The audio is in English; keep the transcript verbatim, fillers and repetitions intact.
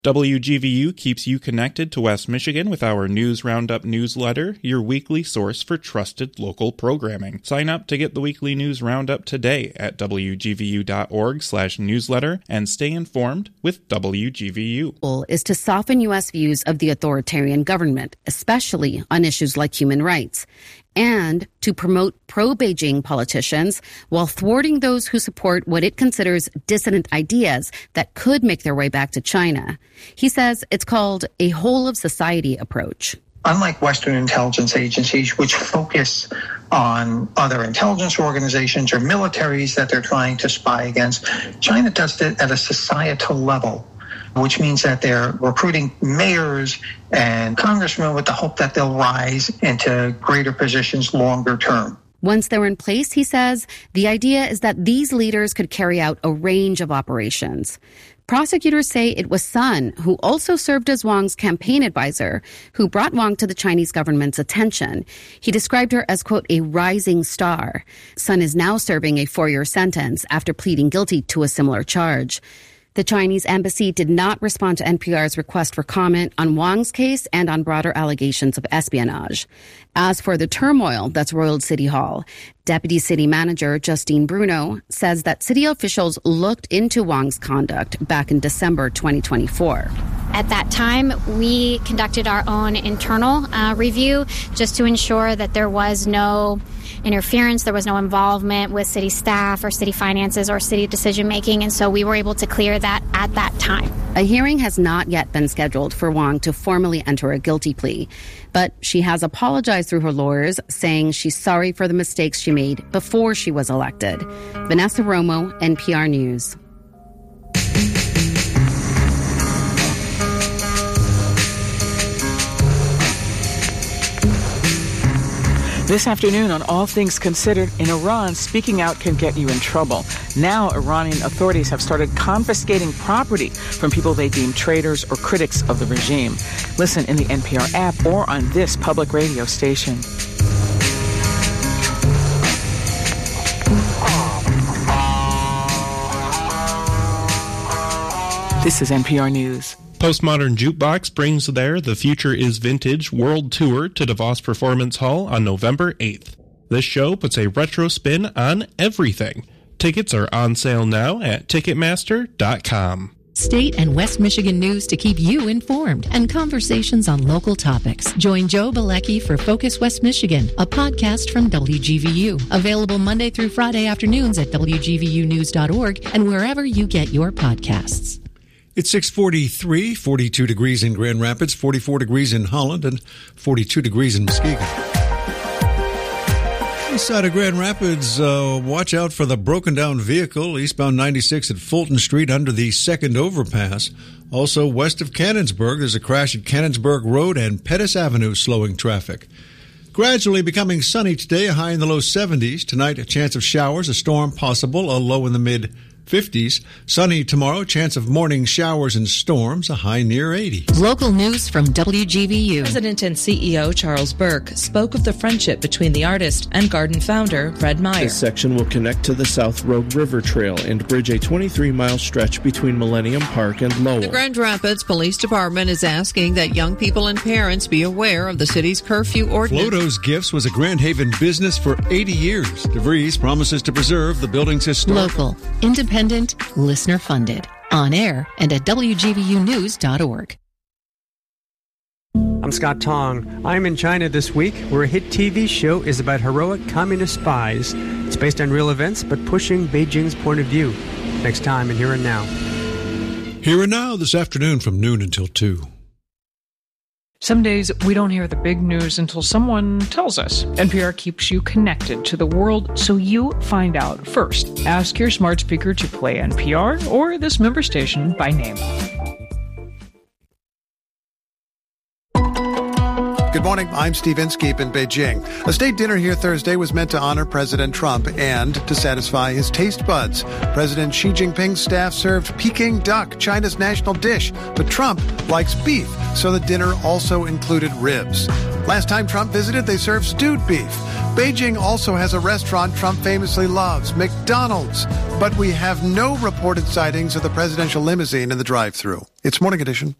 W G V U keeps you connected to West Michigan with our News Roundup newsletter, your weekly source for trusted local programming. Sign up to get the weekly News Roundup today at W G V U dot org slash newsletter and stay informed with W G V U. Goal is to soften U S views of the authoritarian government, especially on issues like human rights, and to promote pro-Beijing politicians while thwarting those who support what it considers dissident ideas that could make their way back to China. He says it's called a whole-of-society approach. Unlike Western intelligence agencies, which focus on other intelligence organizations or militaries that they're trying to spy against, China does it at a societal level, which means that they're recruiting mayors and congressmen with the hope that they'll rise into greater positions longer term. Once they're in place, he says, the idea is that these leaders could carry out a range of operations. Prosecutors say it was Sun, who also served as Wang's campaign advisor, who brought Wang to the Chinese government's attention. He described her as, quote, a rising star. Sun is now serving a four-year sentence after pleading guilty to a similar charge. The Chinese embassy did not respond to N P R's request for comment on Wang's case and on broader allegations of espionage. As for the turmoil that's roiled City Hall, Deputy City Manager Justine Bruno says that city officials looked into Wang's conduct back in December twenty twenty-four. At that time, we conducted our own internal uh, review just to ensure that there was no interference, there was no involvement with city staff or city finances or city decision making, and so we were able to clear that at that time. A hearing has not yet been scheduled for Wang to formally enter a guilty plea, but she has apologized through her lawyers, saying she's sorry for the mistakes she made before she was elected. Vanessa Romo, N P R News. This afternoon on All Things Considered, in Iran, speaking out can get you in trouble. Now, Iranian authorities have started confiscating property from people they deem traitors or critics of the regime. Listen in the N P R app or on this public radio station. This is N P R News. Postmodern Jukebox brings their The Future is Vintage World Tour to DeVos Performance Hall on November eighth. This show puts a retro spin on everything. Tickets are on sale now at Ticketmaster dot com. State and West Michigan news to keep you informed and conversations on local topics. Join Joe Bilecki for Focus West Michigan, a podcast from W G V U. Available Monday through Friday afternoons at W G V U news dot org and wherever you get your podcasts. It's six forty-three, forty-two degrees in Grand Rapids, forty-four degrees in Holland, and forty-two degrees in Muskegon. East side of Grand Rapids, uh, watch out for the broken down vehicle, eastbound ninety-six at Fulton Street under the second overpass. Also, west of Cannonsburg, there's a crash at Cannonsburg Road and Pettis Avenue slowing traffic. Gradually becoming sunny today, a high in the low seventies. Tonight, a chance of showers, a storm possible, a low in the mid fifties. Sunny tomorrow, chance of morning showers and storms, a high near eighty. Local news from W G V U. President and C E O Charles Burke spoke of the friendship between the artist and garden founder Fred Meyer. This section will connect to the South Road River Trail and bridge a twenty-three mile stretch between Millennium Park and Lowell. The Grand Rapids Police Department is asking that young people and parents be aware of the city's curfew ordinance. Floto's Gifts was a Grand Haven business for eighty years. DeVries promises to preserve the building's historic. Local, independent, listener-funded, on air and at W G V U news dot org. I'm Scott Tong. I'm in China this week, where a hit T V show is about heroic communist spies. It's based on real events, but pushing Beijing's point of view. Next time in Here and Now. Here and Now this afternoon from noon until two. Some days we don't hear the big news until someone tells us. N P R keeps you connected to the world so you find out first. Ask your smart speaker to play N P R or this member station by name. Good morning, I'm Steve Inskeep in Beijing. A state dinner here Thursday was meant to honor President Trump and to satisfy his taste buds. President Xi Jinping's staff served Peking duck, China's national dish, but Trump likes beef, so the dinner also included ribs. Last time Trump visited, they served stewed beef. Beijing also has a restaurant Trump famously loves, McDonald's. But we have no reported sightings of the presidential limousine in the drive-thru. It's Morning Edition.